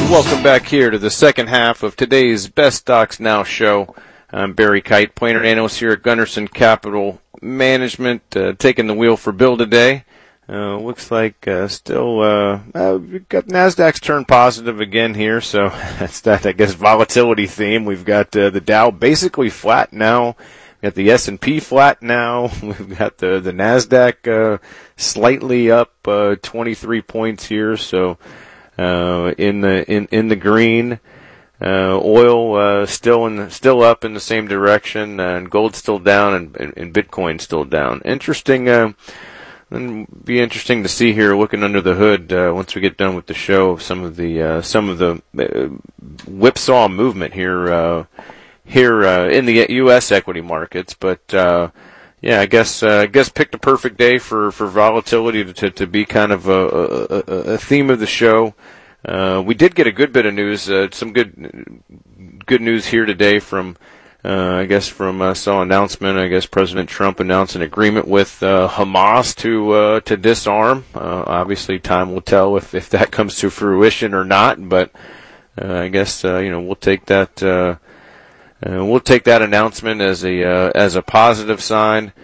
Welcome back here to the second half of today's Best Stocks Now show. I'm Barry Kite, planner analyst here at Gunderson Capital Management, taking the wheel for Bill today. Looks like still we've got NASDAQ's turned positive again here, so that's that, I guess, volatility theme. We've got the Dow basically flat now. We've got the S&P flat now. We've got the NASDAQ slightly up 23 points here, so in the green. Oil still up in the same direction, and gold's still down, and Bitcoin still down. Interesting. And be interesting to see here, looking under the hood, once we get done with the show, some of the whipsaw movement here in the U.S. equity markets. But yeah, I guess picked a perfect day for volatility to be kind of a theme of the show. We did get a good bit of news, some good news here today from saw an announcement. President Trump announced an agreement with Hamas to disarm. Obviously, time will tell if that comes to fruition or not. But we'll take that announcement as a positive sign.